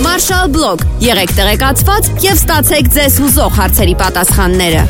Marshall Blog. Եղեք տեղեկացված եւ ստացեք ձեզ հուզող հարցերի պատասխանները։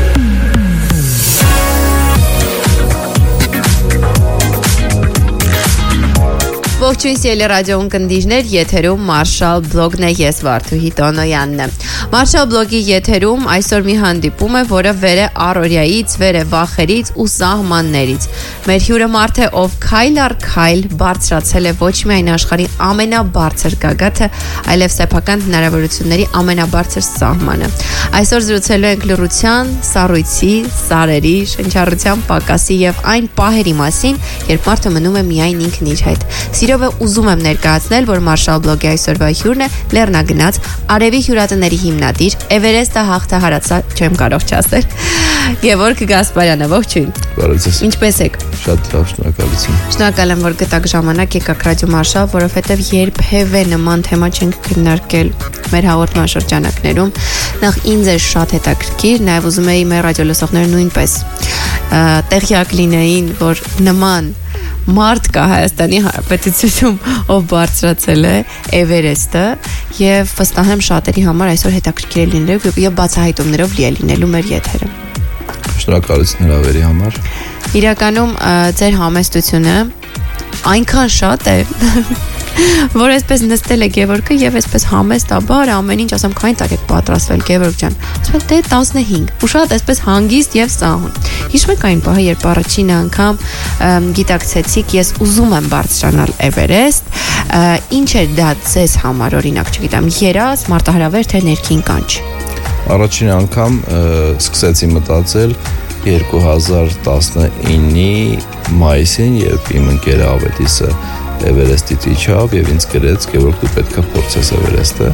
Ողջույն սիրելի ռադիո ունկնդիրներ, եթերում Marshall Blog-ն է, ես Վարդուհի Տոնոյանն եմ։ Marshall Blog-ի եթերում այսօր մի հանդիպում է, որը վեր է առօրյայից, վեր է վախերից ու սահմաններից։ Մեր հյուրը մարդ է, ով քայլ առ քայլ բարձրացել է ոչ միայն աշխարհի ամենաբարձր գագաթը, այլև սեփական հնարավորությունների ամենաբարձր սահմանը։ Այսօր զրուցելու ենք լռության, սառույցի, սարերի, շնչառության պակասի եւ այն պահերի մասին, երբ մարդը մնում է միայն ինքն իր հետ։ Սիրով է ուզում եմ ներկայացնել, որ Marshall Blog-ի այսօրվա հյուրն է լեռնագնաց Արևի հյուրատների հիմնադիր, Էվերեստը հաղթահարած, չեմ կարող չասել, Գևորգ Գասպարյանը, ողջույն։ Բարև։ Ինչպե՞ս եք։ Շատ լավ, շնորհակալություն։ Շնորհակալ եմ, որ գտաք ժամանակ եկաք ռադիո Marshall, որովհետև երբևէ նման թեմա չենք քննարկել մեր հաղորդման շրջանակներում։ Նախ ինձ է շատ հետաքրքիր, նաև ուզում էի մեր ռադիո լսողները նույնպես տեղյակ լինեին, որ նման մարդ կա Հայաստանի Հանրապետությունում, ով բարձրացել է Էվերեստը եւ վստահ եմ շատերի համար այսօր հետաքրքիր է լինելու եւ բացահայտումներով լի է լինելու մեր եթերը։ Շնորհակալություն հրավերի համար։ Իրականում ձեր համեստությունը այնքան շատ է, որ այսպես նստել է Գևորգը եւ այսպես համեստաբար ամեն ինչ ասեմ քանի տակ եք պատրաստվել Գևորգ ջան։ Ասում դե 15 ու շատ այսպես հանգիստ եւ սահուն։ Հիշում եք այն պահը, երբ առաջին անգամ գիտակցեցիք ես ուզում եմ բարձրանալ Էվերեստ, ինչ էր դա ձեզ համար, օրինակ, չգիտեմ, երազ, մարտահրավեր թե ներքին կանչ։ Առաջին անգամ սկսեցի մտածել 2019-ի մայիսին, երբ իմ ընկերը Ավետիսը Էվերեստից իջավ եւ ինձ գրեց Գևորգ դու պետք է փորձես Էվերեստը։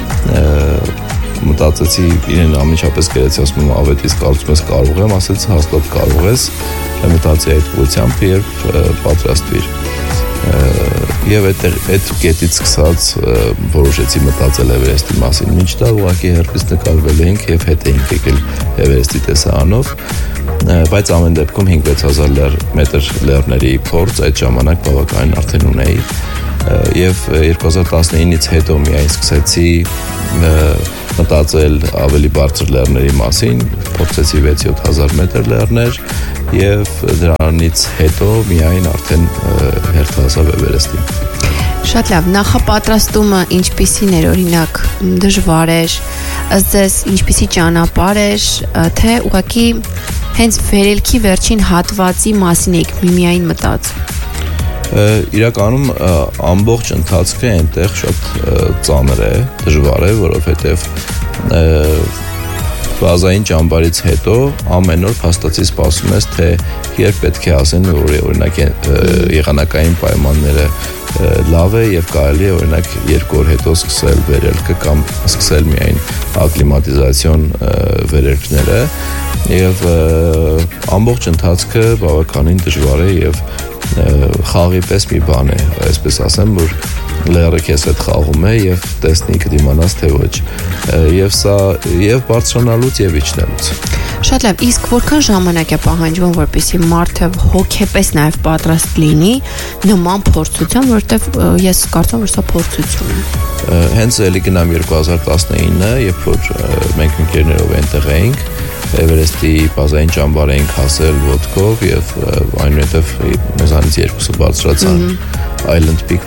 Մտածեցի իրեն ամենիչապես գրեցի, ասում եմ Ավետիս կարծում ես կարող եմ, ասեց հաստատ կարող ես։ Մտածի այդ ուղղությամբ երբ պատրաստվիր։ Եվ այդ կետից սկսած որոշեցի մտածել Էվերեստի մասին։ Մինչ դա ուղղակի հերթից նկարվել էինք եւ հետ էինք եկել Էվերեստի տեսարանով, բայց ամեն դեպքում 5-6000 մետր լեռների փորձ այդ ժամանակ բավականին արդեն ունեի եւ 2019-ից հետո միայն սկսեցի մտածել ավելի բարձր լեռների մասին, փորձեցի 6-7000 մետր լեռներ եւ դրանից հետո միայն արդեն հերթ հասավ Էվերեստին։ Շատ լավ, նախապատրաստումը ինչպիսին էր, օրինակ, դժվար էր, ըստ ձեզ ինչպիսի ճանապարհ էր, թե ուղղակի հենց վերելքի վերջին հատվածի մասին եք միայն մտածում։ Իրականում ամբողջ ընթացքը այնտեղ շատ ծանր է, դժվար է, որովհետև բազային ճամբարից հետո ամեն օր փաստացի սպասում ես, թե երբ պետք է ասեն, որ օրինակ եղանակային պայմանները լավ է եւ կարելի է օրինակ 2 օր հետո սկսել վերելքը կամ սկսել միայն ակլիմատիզացիոն վերելքները եւ ամբողջ ընթացքը բավականին դժվար է եւ խաղի պես մի բան է, այսպես ասեմ, որ լերը քեզ հետ խաղում է եւ տեսնի կդիմանաս թե ոչ եւ սա եւ բարձրանալուց եւ իջնելուց։ Շատ լավ, իսկ որքան ժամանակ է պահանջվում, որպեսզի մարդը հոգեպես նաեւ պատրաստ լինի նման փորձության, որովհետեւ ես կարծում եմ, որ սա փորձություն է։ Հենց էլի գնամ 2019-ը, երբ որ մենք ընկերներով այնտեղ էինք, Էվերեստի բազային ճամբար էինք հասել ոտքով եւ այնուհետեւ մեզանից երկուսը բարձրացան Island Peak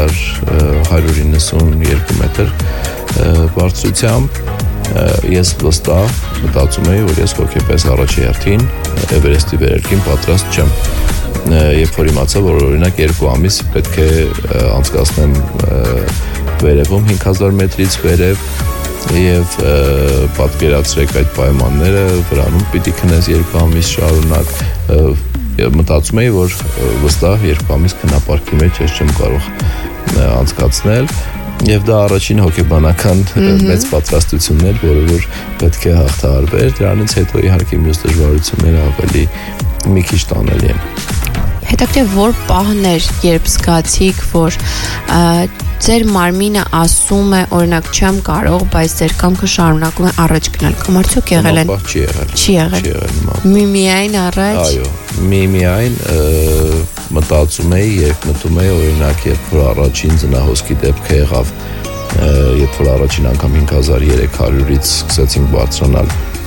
6192 մետր բարձրությամբ։ Ես վստահ մտածում էի, որ ես հոգեպես առաջի հերթին Էվերեստի վերելքին պատրաստ չեմ։ Երբ որ իմացա, որ օրինակ 2 ամիս պետք է անցկացնեմ վերևում 5000 մետրից վերև եւ պատկերացրեք այդ պայմանները, վրանում պիտի քնես 2 ամիս շարունակ, մտածում էի, որ վստահ 2 ամիս քնապարկի մեջ ես չեմ կարող անցկացնել եւ դա առաջին հոգեբանական մեծ պատրաստությունն էր, որը որ պետք է հաղթահարվեր, դրանից հետո իհարկե մյուս դժվարությունները ավելի մի քիչ տանելի են։ Հետաքրքիր որ պահն էր, երբ զգացիք, որ ձեր մարմինը ասում է, օրինակ չեմ կարող, բայց ձեր կամքը շարունակում է առաջ գնալ։ Կամ արդյոք եղել են։ Չի եղել։ Միայն առաջ։ Այո, միայն մտածում էի, երբ մտում էի, օրինակ երբ որ առաջին ձնահոսքի դեպքը եղավ երբ որ առաջին անգամ 5300-ից սկսեցինք բարձրանալ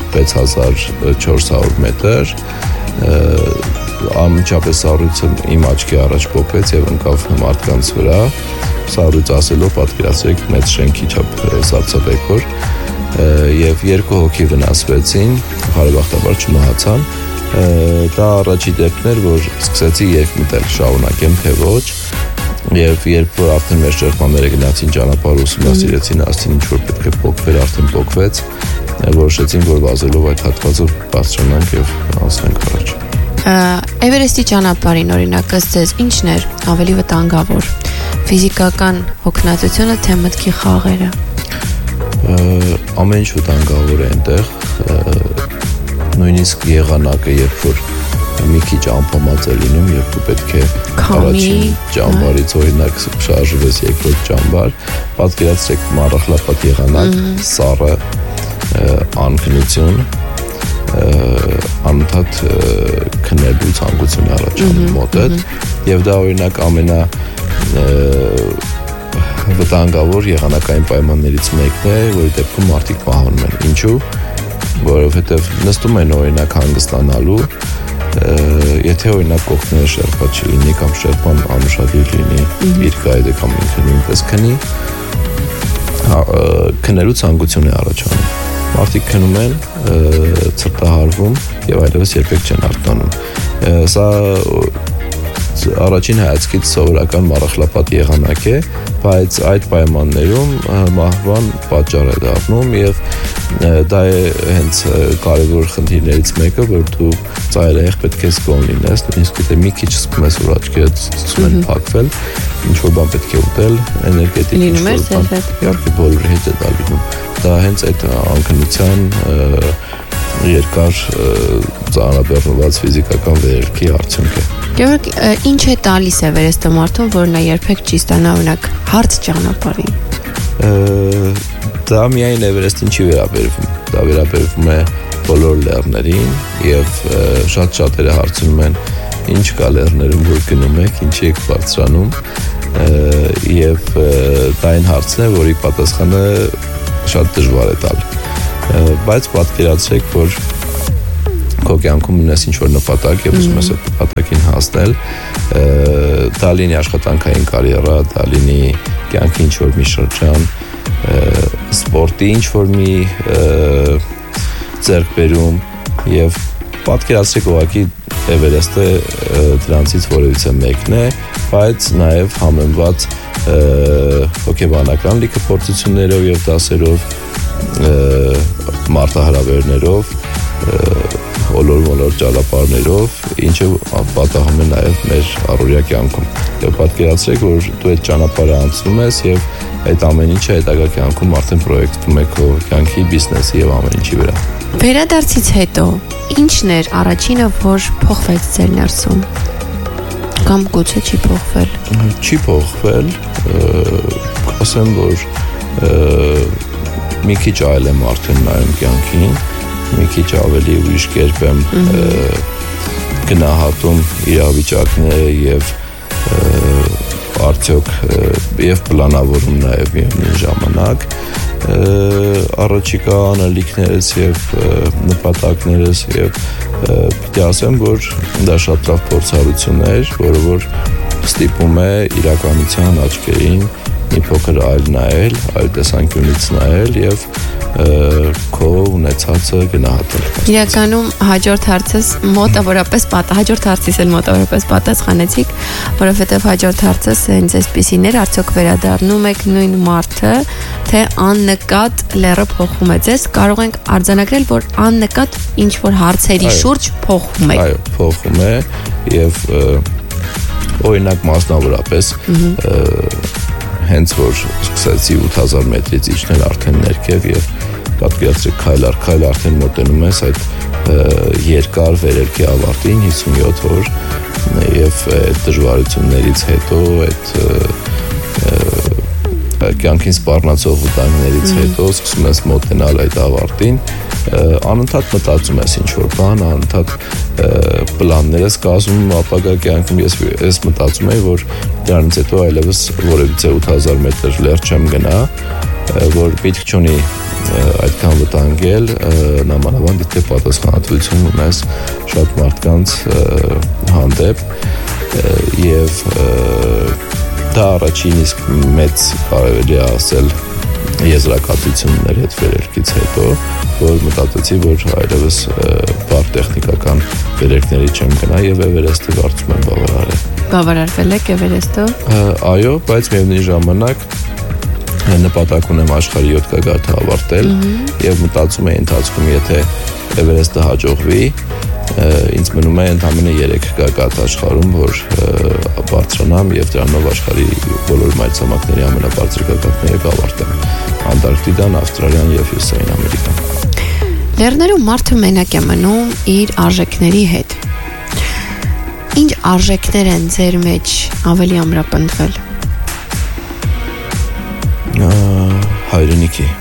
6400 մետր, անմիջապես սառույցը իմ աչքի առաջ փոկվեց եւ ընկավ մարդկանց վրա։ Սառույց ասելով պատկերացրեք մեծ շենքի չափ սառցադեկոր եւ 2 հոգի վնասվեցին, բարեբախտաբար չմահացան։ Դա առաջի դեպքն էր, որ սկսեցի երկմտել, շարունակեմ թե ոչ։ Եվ երբ որ արդեն մեր շրջանները գնացին ճանապարհ ուսումնասիրեցին, ասին ինչ որ պետք է փոկվեր, արդեն փոկվեց, որոշեցին, որ վազելով այդ հատվածով բարձրանանք եւ անցնենք առաջ։ Էվերեստի ճանապարհին օրինակ ըստ ձեզ ինչն էր ավելի վտանգավոր՝ ֆիզիկական հոգնածությունը, թե մտքի խաղերը։ Ամեն ինչ վտանգավոր է այնտեղ, նույնիսկ եղանակը, երբ որ մի քիչ ամպամած է լինում, երբ դու պետք է առաջին ճամբարից օրինակ շարժվես երկրորդ ճամբար, պատկերացրեք մառախլապատ եղանակ, սառը, անքնություն, անընդհատ քնելու ցանկություն առաջանում մոտդ, եւ դա օրինակ վտանգավոր եղանակային պայմաններից մեկն է, որի դեպքում մարդիկ մահանում են։ Ինչու՞։ Որովհետև նստում են օրինակ հանգստանալու, եթե օրինակ կողքները շերպած չլինի կամ շերպան անուշադիր լինի, իր գայդը կամ ինքը նույնպես քնի, քնելու ցանկություն է առաջանում։ Մարդիկ քնում են, ցրտահարվում եւ այլևս երբեք չեն արթնանում։ Սա առաջին հայացքից սովորական մառախլապատ եղանակ է, բայց այդ պայմաններում մահվան պատճառ է դառնում եւ դա է հենց կարևոր խնդիրներից մեկը, որ դու ծայրահեղ պետք է զգոն լինես, նույնիսկ եթե մի քիչ զգում ես, որ աչքերդ սկսում են փակվել, ինչ որ բան պետք է ուտել, էներգետիկ ինչ-որ բան, իհարկե բոլորի հետ է դա լինում։ Դա հենց այդ անքնության երկար ծանրաբեռնված ֆիզիկական վերելքի արդյունք է։ Գեորգ, ինչ է տալիս Էվերեստը մարդուն, որ նա երբեք չի ստանա օրինակ հարթ ճանապարհին։ Դա միայն Էվերեստին չի վերաբերվում, դա վերաբերվում է բոլոր լեռներին եւ շատ շատերը հարցնում են ինչ կա լեռներում, որ գնում եք, ինչի եք բարձրանում եւ դա այն հարցն է, որի պատասխանը շատ դժվար է տալ, բայց պատկերացրեք, որ քո կյանքում ունես ինչ-որ նպատակ եւ ուզում ես այդ նպատակին հասնել, դա լինի աշխատանքային կարիերա, դա լինի կյանքի ինչ-որ մի շրջան, սպորտի ինչ-որ մի ձեռքբերում եւ պատկերացրեք ուղղակի Էվերեստը դրանցից որևիցե մեկն է, բայց նաեւ համեմված հոգեբանական լիքփորձություններով եւ դասերով, մարտահրավերներով, ոլոր ճանապարհներով, ինչը պատահում է նաև մեր առօրյա կյանքում։ Եվ պատկերացրեք, որ դու այդ ճանապարհը անցնում ես եւ այդ ամեն ինչը հետագա կյանքում արդեն պրոյեկտվում է քո կյանքի, բիզնեսի եւ ամեն ինչի վրա։ Վերադարձից հետո ինչն էր առաջինը, որ փոխվեց ձեր ներսում։ Կամ գուցե չի փոխվել։ Չի փոխվել, ասեմ, որ մի քիչ այլ եմ արդեն նայում կյանքին, մի քիչ ավելի ուրիշ կերպ եմ գնահատում իրավիճակները եւ արդյոք եւ պլանավորում նաեւ միևնույն ժամանակ առաջիկա անելիքներս եւ նպատակներս եւ պիտի ասեմ, որ դա շատ լավ փորձառություն էր, որը որ ստիպում է իրականության աչքերին մի փոքր այլ նայել, այլ տեսանկյունից նայել եւ քո ունեցածը գնահատել։ Իրականում հաջորդ հարցից էլ մոտավորապես պատասխանեցիք, որովհետև հաջորդ հարցս հենց այսպիսին էր, արդյոք վերադառնում եք նույն մարդը, թե աննկատ լեռը փոխում է ձեզ, կարող ենք արձանագրել, որ աննկատ ինչ-որ հարցերի շուրջ փոխում եք։ Այո, փոխում է եւ օրինակ մասնավորապես հենց որ սկսեցի 8000 մետրից իջնել արդեն ներքև եւ պատկերացրեք քայլ առ քայլ արդեն մոտենում ես այդ երկար վերելքի ավարտին 57 օր եւ այդ դժվարություններից հետո այդ կյանքին սպառնացող վտանգներից հետո սկսում ես մոտենալ այդ ավարտին անընդհատ մտածում ես ինչ-որ բան, անընդհատ պլաններ ես կազմում ապագա կյանքում, ես մտածում եմ, որ դրանից հետո այլևս որևիցե 8000 մետր լեռ չեմ գնա, որ միտք չունի այդքան վտանգել, նամանավանդ եթե պատասխանատվություն ունես շատ մարդկանց հանդեպ եւ դա առաջին իսկ մեծ կարելի է ասել եզրակացություններ հետ վերելքից հետո, որ մտածեցի, որ այլևս բար տեխնիկական վերելքների չեմ գնա եւ Էվերեստը կարծում եմ բավարարել։ Բավարարվել եք Էվերեստով։ Այո, բայց միևնույն ժամանակ նպատակ ունեմ աշխարհի 7 գագաթը ավարտել եւ մտածում եմ ընթացքում եթե Էվերեստը հաջողվի, ինձ մնում է ընդամենը 3 գագաթ աշխարհում, որ բարձրանամ եւ դրանով աշխարհի բոլոր մայրցամաքների ամենաբարձր գագաթները կավարտեմ։ Անտարկտիդան, Ավստրալիան եւ Հյուսիսային Ամերիկան։ Լեռներում մարդը մենակ է մնում իր արժեքների հետ։ Ինչ արժեքներ են ձեր մեջ ավելի ամրապնդվել։ Հայրենիքի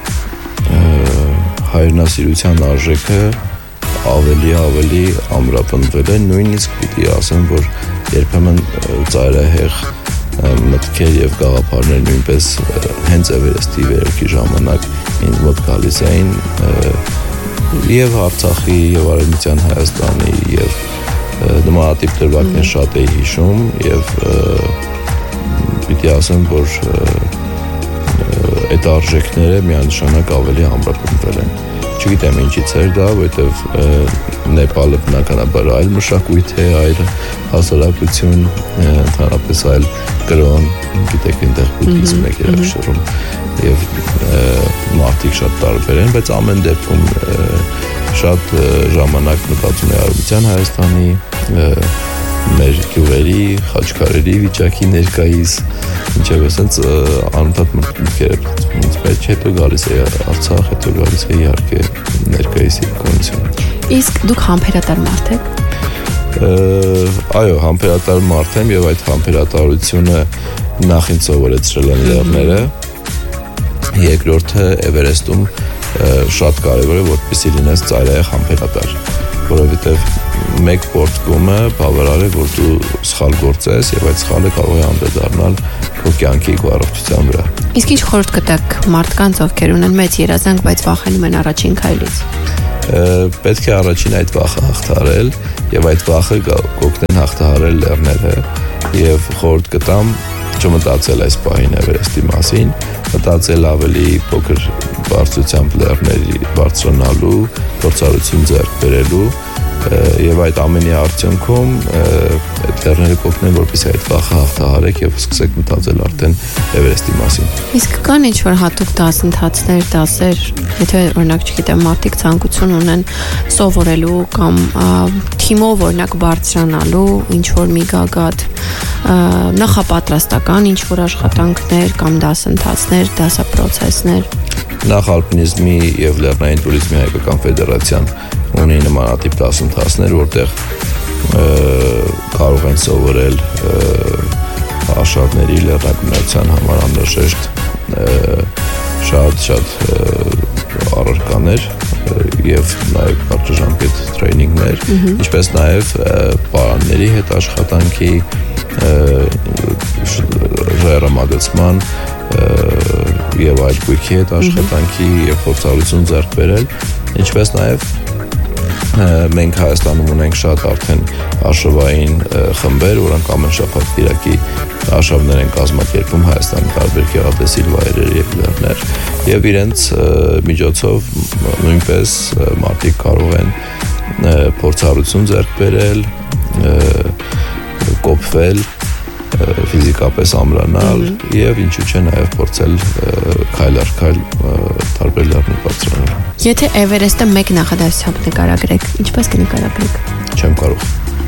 հայրենասիրության արժեքը ավելի ամրապնդվել է, նույնիսկ պիտի ասեմ, որ երբեմն ծայրահեղ մտքեր եւ գաղափարներ նույնպես հենց Էվերեստի վերելքի ժամանակ ինձ մոտ գալիս էին եւ Արցախի եւ Արևմտյան Հայաստանի եւ նմանատիպ դրվագներ շատ էի հիշում եւ պիտի ասեմ, որ այդ արժեքները միանշանակ ավելի ամրապնդվել են։ Չգիտեմ ինչից էր դա, որովհետև Նեպալը բնականաբար այլ մշակույթ է, այլ հասարակություն, ընդհանրապես այլ կրոն, գիտեք այնտեղ բուդդիզմն է գերակշռում եւ մարդիկ շատ տարբեր են, բայց ամեն դեպքում շատ ժամանակ մտածում եմ Արևմտյան Հայաստանի մեր գյուղերի, խաչքարերի վիճակի ներկայիս, ինչև ասենց անընդհատ մտքեր ինձ մեջ հետո գալիս է Արցախ, հետո գալիս է իհարկե ներկայիս իշխանություն։ Իսկ դուք համբերատար մարդ եք։ Այո, համբերատար մարդ եմ եւ այդ համբերատարությունը նախ ինձ սովորեցրել են լեռները։ Երկրորդը Էվերեստում շատ կարևոր է, որպեսզի լինես ծայրահեղ համբերատար, որովհետեւ մեկ պորտկումը բավարար է, որ դու սխալ գործես եւ այդ սխալը կարող է անդրադառնալ քո կյանքի առողջության վրա։ Իսկ ինչ խորհուրդ կտաք մարդկանց, ովքեր ունեն մեծ երազանք, բայց վախենում են առաջին քայլից։ Պետք է առաջին այդ վախը հաղթահարել եւ այդ վախը կօգնեն հաղթահարել լեռները եւ խորհուրդ կտամ չմտածել այս պահին Էվերեստի մասին, մտածել ավելի փոքր բարձրությամբ լեռների բարձրանալու, փորձառություն ձեռք բերելու եւ այդ ամենի արդյունքում այդ լեռները կօգնեն, որպեսզի այդ վախը հաղթահարեք եւ սկսեք մտածել արդեն Էվերեստի մասին։ Իսկ կան ինչ-որ հատուկ դասընթացներ, դասեր, եթե օրինակ չգիտեմ, մարդիկ ցանկություն ունեն սովորելու կամ թիմով օրինակ բարձրանալու ինչ-որ մի գագաթ, նախապատրաստական ինչ-որ աշխատանքներ կամ դասընթացներ, դասապրոցեսներ։ Նախ ալպինիզմի եւ լեռնային туриզմի հայկական ֆեդերացիան ունի նմանատիպ դասընթացներ, որտեղ կարող են սովորել աշակերտների լեռնագնացության համար անհրաժեշտ շատ առարկաներ եւ նաեւ բարձրաժամկետ տրեյնինգներ, ինչպես նաեւ պարանների հետ աշխատանքի, ժայռամագեցման եւ այլ գույքի հետ աշխատանքի եւ փորձառություն ձեռք բերել, ինչպես նաեւ մենք Հայաստանում ունենք շատ արդեն արշավային խմբեր, որոնք ամեն շաբաթ Իրաքի արշավներ են կազմակերպում Հայաստանի տարբեր գեղատեսիլ վայրեր եւ լեռներ եւ իրենց միջոցով նույնպես մարդիկ կարող են փորձառություն ձեռք բերել, կոփվել, ֆիզիկապես ամրանալ եւ ինչու՞ չէ նաեւ փորձել քայլ առ քայլ տարբեր լեռներ բարձրանալ։ Եթե Էվերեստը մեկ նախադասությամբ նկարագրեք, ինչպես կնկարագրեք։ Չեմ կարող։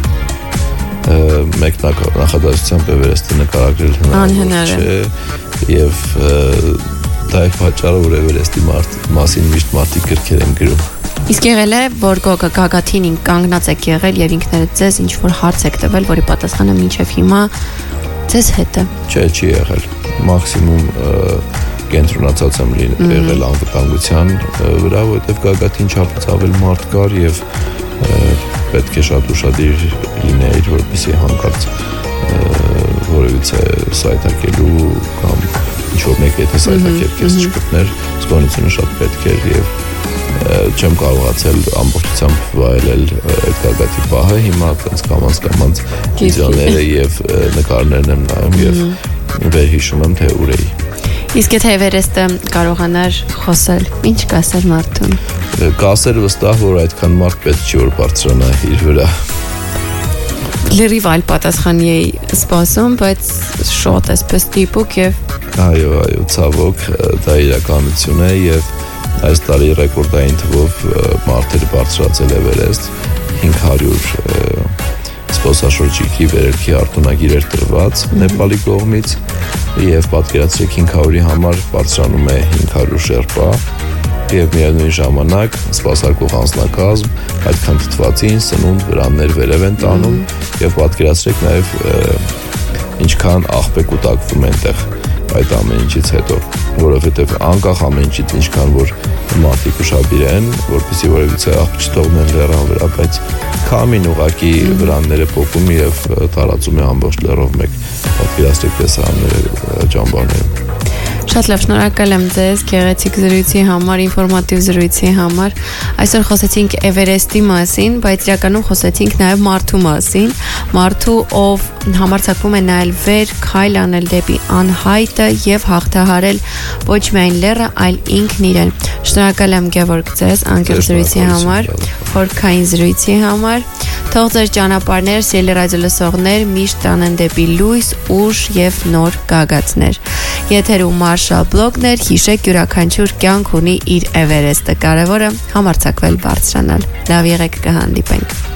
Մեկ նախադասությամբ Էվերեստը նկարագրել անհնար է։ Եվ դա է պատճառը, որ Էվերեստի մասին միշտ մարդիկ գրքեր են գրում։ Իսկ եղել է, որ գագաթին կանգնած եք եղել եւ ինքներդ ձեզ ինչ-որ հարց եք տվել, որի պատասխանը մինչեւ հիմա ձեզ հետ է։ Չէ, չի եղել։ Մաքսիմում կենտրոնացած եմ եղել անվտանգության վրա, որովհետև գագաթին չափից ավել մարդ կար եւ պետք է շատ ուշադիր լինեիր, որպեսզի հանկարծ որևիցե սայթակելու կամ ինչ-որ մեկ եթե սայթակեր քեզ չգտներ, զգոնությունը շատ պետք էր եւ չեմ կարողացել ամբողջությամբ վայելել այդ գագաթի պահը, հիմա այդպես կամաց վիդեոները եւ նկարներն եմ նայում եւ վերհիշում եմ թե ուր էի։ Իսկ եթե Էվերեստը կարողանար խոսել, ինչ կասեր մարդուն։ Կասեր վստահ, որ այդքան մարդ պետք չի որ բարձրանա իր վրա։ Լրիվ այլ պատասխան էի սպասում, բայց շոտ էսպես տիպուկ եւ այո, ցավոք դա իրականություն է եւ այս տարի ռեկորդային թվով մարդերը բարձրացել Էվերեստ 500 զբոսաշրջիկի վերելքի արտոնագիր էր տրված Նեպալի կողմից եւ պատկերացրեք 500-ի համար բարձրանում է 500 շերպա եւ միևնույն ժամանակ սպասարկող անձնակազմ այդքան թթվածին սնունդ վրաններ վերև են տանում եւ պատկերացրեք նաեւ ինչքան աղբեկ ուտակվում այնտեղ այդ ամեն ինչից հետո, որովհետև անկախ ամեն ինչից ինչքան որ մարդիկ ուշադիր են, որպեսզի որևիցե աղբ չթողնեն լեռան վրա, բայց քամին ուղակի վրանները փոխում եւ տարածում է ամբողջ լեռով մեկ պատկերացրեք տեսարանները ճամբարներում։ Շատ լավ, շնորհակալ եմ ձեզ գեղեցիկ զրույցի համար, ինֆորմատիվ զրույցի համար։ Այսօր խոսեցինք Էվերեստի մասին, բայց իրականում խոսեցինք նաև մարդու մասին, մարդու, ով համարձակվում է նայել վեր, քայլ անել դեպի անհայտը եւ հաղթահարել ոչ միայն լեռը, այլ ինքն իրեն։ Շնորհակալ եմ Գևորգ ձեզ անկեղծ զրույցի համար, խորքային զրույցի համար։ Թող ձեր ճանապարհներ, սիրելի ռադիո լսողներ, միշտ տանեն դեպի լույս, ուժ եւ նոր գագաթներ։ Եթերում Մարշալ բլոգներ, հիշեք յուրաքանչյուր կյանք ունի իր Էվերեստը, կարևորը համարձակվել բարձրանալ։ Լավ եղեք, կհանդիպենք։